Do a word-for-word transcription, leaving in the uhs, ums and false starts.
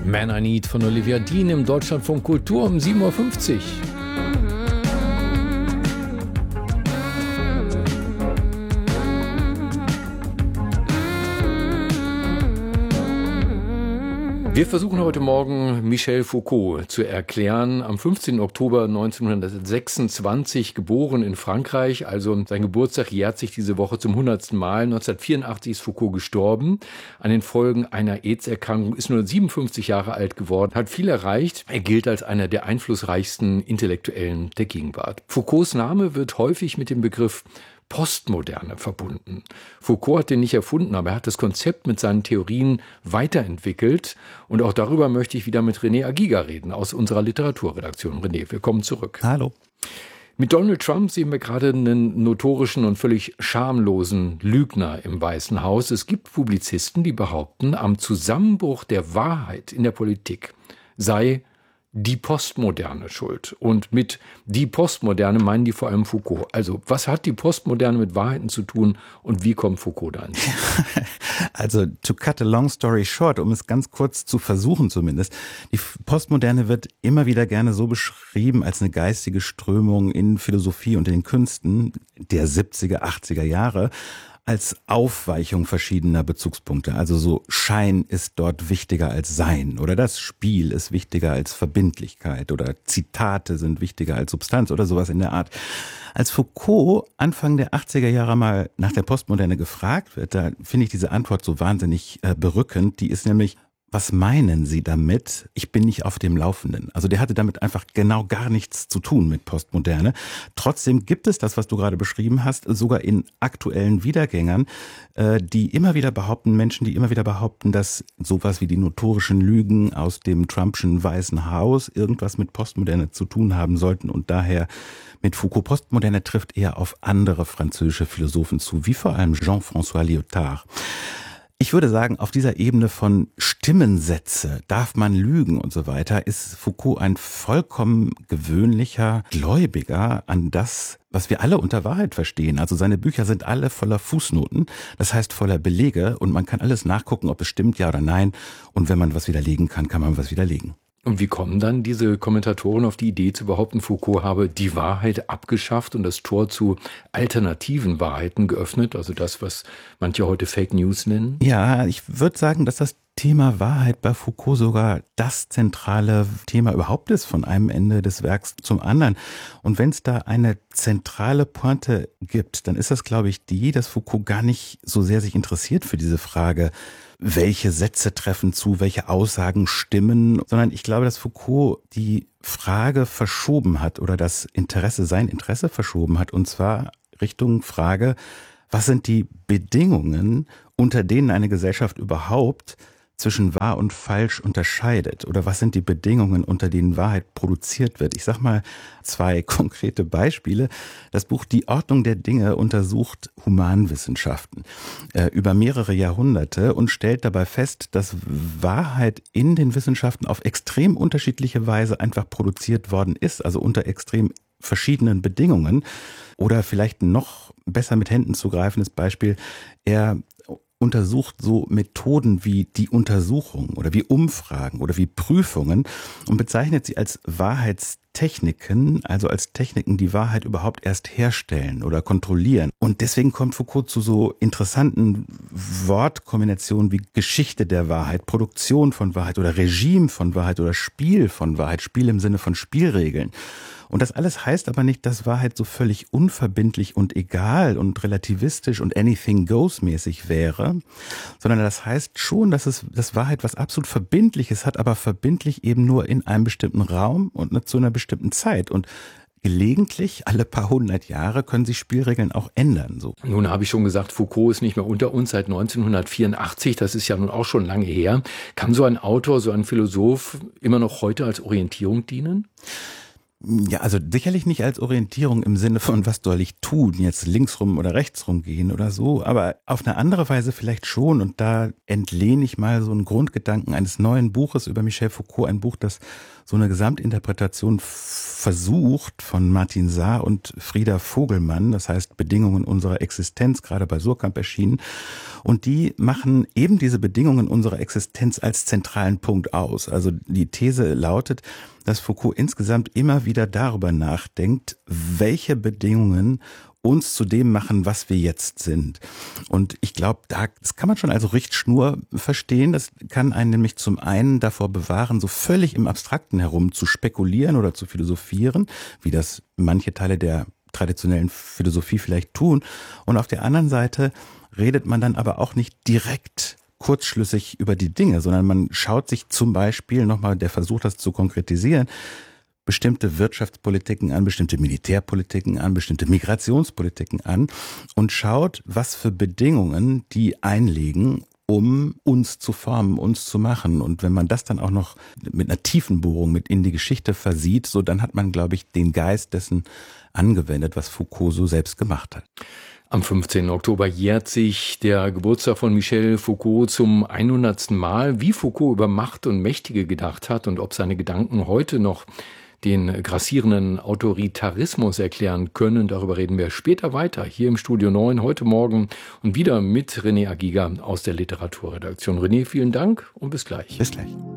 Man I Need von Olivia Dean im Deutschlandfunk Kultur um sieben Uhr fünfzig. Wir versuchen heute Morgen Michel Foucault zu erklären. Am fünfzehnten Oktober neunzehnhundertsechsundzwanzig geboren in Frankreich. Also sein Geburtstag jährt sich diese Woche zum hundertsten Mal. neunzehnhundertvierundachtzig ist Foucault gestorben. An den Folgen einer AIDS-Erkrankung, ist nur siebenundfünfzig Jahre alt geworden, hat viel erreicht. Er gilt als einer der einflussreichsten Intellektuellen der Gegenwart. Foucaults Name wird häufig mit dem Begriff Postmoderne verbunden. Foucault hat den nicht erfunden, aber er hat das Konzept mit seinen Theorien weiterentwickelt. Und auch darüber möchte ich wieder mit René Agiga reden, aus unserer Literaturredaktion. René, willkommen zurück. Hallo. Mit Donald Trump sehen wir gerade einen notorischen und völlig schamlosen Lügner im Weißen Haus. Es gibt Publizisten, die behaupten, am Zusammenbruch der Wahrheit in der Politik sei die Postmoderne schuld. Und mit die Postmoderne meinen die vor allem Foucault. Also, was hat die Postmoderne mit Wahrheiten zu tun und wie kommt Foucault da ins Spiel? Also, to cut a long story short, um es ganz kurz zu versuchen zumindest, die Postmoderne wird immer wieder gerne so beschrieben als eine geistige Strömung in Philosophie und in den Künsten der siebziger, achtziger Jahre, als Aufweichung verschiedener Bezugspunkte. Also so Schein ist dort wichtiger als Sein oder das Spiel ist wichtiger als Verbindlichkeit oder Zitate sind wichtiger als Substanz oder sowas in der Art. Als Foucault Anfang der achtziger Jahre mal nach der Postmoderne gefragt wird, da finde ich diese Antwort so wahnsinnig äh, berückend. Die ist nämlich: Was meinen Sie damit? Ich bin nicht auf dem Laufenden. Also der hatte damit einfach genau gar nichts zu tun mit Postmoderne. Trotzdem gibt es das, was du gerade beschrieben hast, sogar in aktuellen Wiedergängern, die immer wieder behaupten, Menschen, die immer wieder behaupten, dass sowas wie die notorischen Lügen aus dem Trumpschen Weißen Haus irgendwas mit Postmoderne zu tun haben sollten und daher mit Foucault. Postmoderne trifft eher auf andere französische Philosophen zu, wie vor allem Jean-François Lyotard. Ich würde sagen, auf dieser Ebene von Stimmensätze, darf man lügen und so weiter, ist Foucault ein vollkommen gewöhnlicher Gläubiger an das, was wir alle unter Wahrheit verstehen. Also seine Bücher sind alle voller Fußnoten, das heißt voller Belege und man kann alles nachgucken, ob es stimmt, ja oder nein. Und wenn man was widerlegen kann, kann man was widerlegen. Und wie kommen dann diese Kommentatoren auf die Idee zu behaupten, Foucault habe die Wahrheit abgeschafft und das Tor zu alternativen Wahrheiten geöffnet, also das, was manche heute Fake News nennen? Ja, ich würde sagen, dass das Thema Wahrheit bei Foucault sogar das zentrale Thema überhaupt ist, von einem Ende des Werks zum anderen. Und wenn es da eine zentrale Pointe gibt, dann ist das, glaube ich, die, dass Foucault gar nicht so sehr sich interessiert für diese Frage, welche Sätze treffen zu, welche Aussagen stimmen, sondern ich glaube, dass Foucault die Frage verschoben hat oder das Interesse, sein Interesse verschoben hat, und zwar Richtung Frage, was sind die Bedingungen, unter denen eine Gesellschaft überhaupt zwischen wahr und falsch unterscheidet? Oder was sind die Bedingungen, unter denen Wahrheit produziert wird? Ich sag mal zwei konkrete Beispiele. Das Buch Die Ordnung der Dinge untersucht Humanwissenschaften äh, über mehrere Jahrhunderte und stellt dabei fest, dass Wahrheit in den Wissenschaften auf extrem unterschiedliche Weise einfach produziert worden ist, also unter extrem verschiedenen Bedingungen. Oder vielleicht noch besser mit Händen zu greifendes Beispiel, er untersucht so Methoden wie die Untersuchung oder wie Umfragen oder wie Prüfungen und bezeichnet sie als Wahrheitstechniken, also als Techniken, die Wahrheit überhaupt erst herstellen oder kontrollieren. Und deswegen kommt Foucault zu so interessanten Wortkombinationen wie Geschichte der Wahrheit, Produktion von Wahrheit oder Regime von Wahrheit oder Spiel von Wahrheit, Spiel im Sinne von Spielregeln. Und das alles heißt aber nicht, dass Wahrheit so völlig unverbindlich und egal und relativistisch und anything goes mäßig wäre, sondern das heißt schon, dass es, dass Wahrheit was absolut Verbindliches hat, aber verbindlich eben nur in einem bestimmten Raum und zu einer bestimmten Zeit. Und gelegentlich, alle paar hundert Jahre, können sich Spielregeln auch ändern. So. Nun habe ich schon gesagt, Foucault ist nicht mehr unter uns seit neunzehnhundertvierundachtzig. Das ist ja nun auch schon lange her. Kann so ein Autor, so ein Philosoph immer noch heute als Orientierung dienen? Ja, also sicherlich nicht als Orientierung im Sinne von, was soll ich tun, jetzt linksrum oder rechtsrum gehen oder so, aber auf eine andere Weise vielleicht schon. Und da entlehne ich mal so einen Grundgedanken eines neuen Buches über Michel Foucault, ein Buch, das so eine Gesamtinterpretation versucht von Martin Saar und Frieda Vogelmann, das heißt Bedingungen unserer Existenz, gerade bei Suhrkamp erschienen. Und die machen eben diese Bedingungen unserer Existenz als zentralen Punkt aus. Also die These lautet, dass Foucault insgesamt immer wieder darüber nachdenkt, welche Bedingungen uns zu dem machen, was wir jetzt sind. Und ich glaube, das kann man schon als Richtschnur verstehen. Das kann einen nämlich zum einen davor bewahren, so völlig im Abstrakten herum zu spekulieren oder zu philosophieren, wie das manche Teile der traditionellen Philosophie vielleicht tun. Und auf der anderen Seite redet man dann aber auch nicht direkt kurzschlüssig über die Dinge, sondern man schaut sich zum Beispiel nochmal, der Versuch, das zu konkretisieren, bestimmte Wirtschaftspolitiken an, bestimmte Militärpolitiken an, bestimmte Migrationspolitiken an und schaut, was für Bedingungen die einlegen, um uns zu formen, uns zu machen. Und wenn man das dann auch noch mit einer tiefen Bohrung mit in die Geschichte versieht, so dann hat man, glaube ich, den Geist dessen angewendet, was Foucault so selbst gemacht hat. Am fünfzehnten Oktober jährt sich der Geburtstag von Michel Foucault zum hundertsten Mal. Wie Foucault über Macht und Mächtige gedacht hat und ob seine Gedanken heute noch den grassierenden Autoritarismus erklären können, darüber reden wir später weiter, hier im Studio neun, heute Morgen und wieder mit René Agiga aus der Literaturredaktion. René, vielen Dank und bis gleich. Bis gleich.